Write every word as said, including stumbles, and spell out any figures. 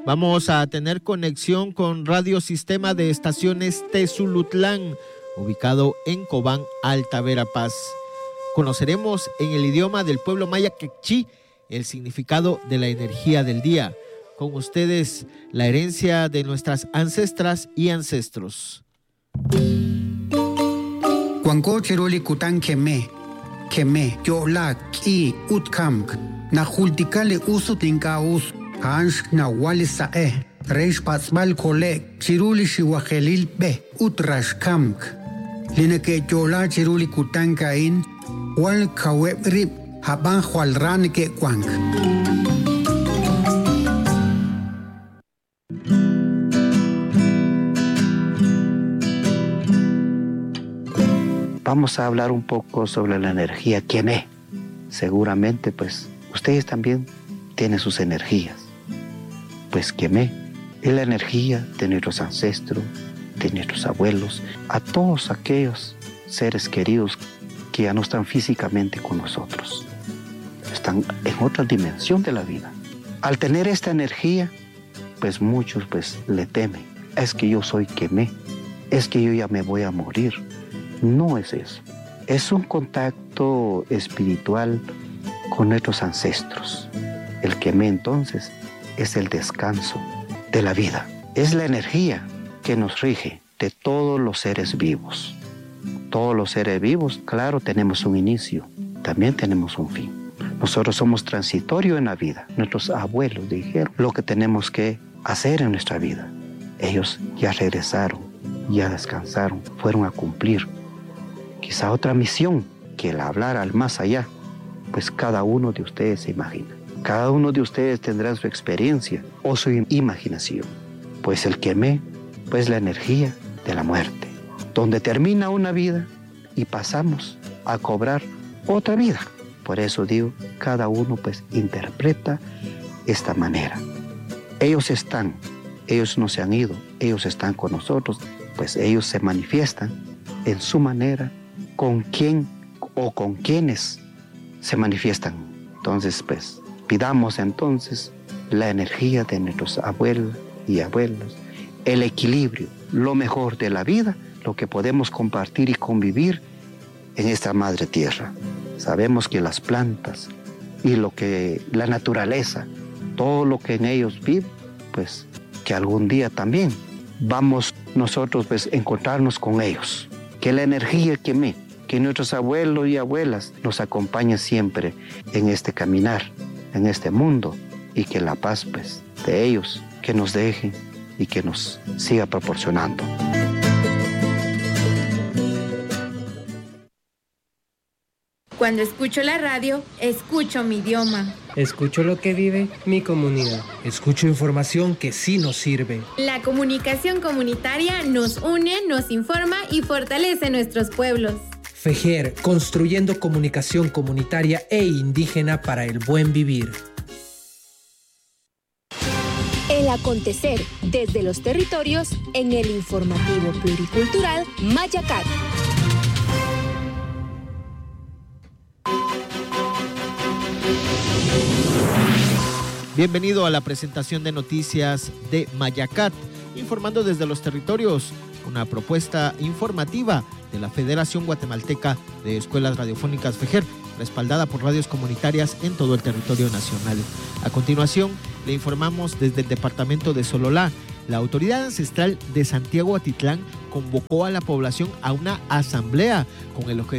Vamos a tener conexión con Radio Sistema de Estaciones Tezulutlán, ubicado en Cobán, Alta Verapaz. Conoceremos en el idioma del pueblo maya quechí el significado de la energía del día. Con ustedes, la herencia de nuestras ancestras y ancestros. Cuanco chiruli kutan keme, keme, yo la ki utkamk, na jultikale usu tinka us, hansh na wali sae, reish pasmal kole, chiruli shiwajelil be, utrash kamk. Line que yo la chiruli kutan kain, wal kaweb rib, haban hual ran ke kwank. Vamos a hablar un poco sobre la energía Kemé. Seguramente, pues, ustedes también tienen sus energías. Pues Kemé es la energía de nuestros ancestros, de nuestros abuelos, a todos aquellos seres queridos que ya no están físicamente con nosotros. Están en otra dimensión de la vida. Al tener esta energía, pues muchos pues le temen. Es que yo soy Kemé, es que yo ya me voy a morir. No es eso. Es un contacto espiritual con nuestros ancestros. El Kemé entonces es el descanso de la vida. Es la energía que nos rige de todos los seres vivos. Todos los seres vivos, claro, tenemos un inicio, también tenemos un fin. Nosotros somos transitorios en la vida. Nuestros abuelos dijeron lo que tenemos que hacer en nuestra vida. Ellos ya regresaron, ya descansaron, fueron a cumplir quizá otra misión que el hablar al más allá, pues cada uno de ustedes se imagina. Cada uno de ustedes tendrá su experiencia o su imaginación. Pues el Kemé, pues la energía de la muerte, donde termina una vida y pasamos a cobrar otra vida. Por eso digo, cada uno pues interpreta esta manera. Ellos están, ellos no se han ido, ellos están con nosotros, pues ellos se manifiestan en su manera, con quién o con quienes se manifiestan. Entonces, pues, pidamos entonces la energía de nuestros abuelos y abuelos, el equilibrio, lo mejor de la vida, lo que podemos compartir y convivir en esta madre tierra. Sabemos que las plantas y lo que la naturaleza, todo lo que en ellos vive, pues, que algún día también vamos nosotros pues encontrarnos con ellos. Que la energía que me, que nuestros abuelos y abuelas nos acompañen siempre en este caminar, en este mundo, y que la paz pues de ellos que nos dejen y que nos siga proporcionando. Cuando escucho la radio, escucho mi idioma. Escucho lo que vive mi comunidad. Escucho información que sí nos sirve. La comunicación comunitaria nos une, nos informa y fortalece nuestros pueblos. FEJER, construyendo comunicación comunitaria e indígena para el buen vivir. El acontecer desde los territorios en el informativo pluricultural Mayacat. Bienvenido a la presentación de noticias de Mayacat, informando desde los territorios, una propuesta informativa de la Federación Guatemalteca de Escuelas Radiofónicas FEJER, respaldada por radios comunitarias en todo el territorio nacional. A continuación, le informamos desde el departamento de Sololá. La autoridad ancestral de Santiago Atitlán convocó a la población a una asamblea con el objetivo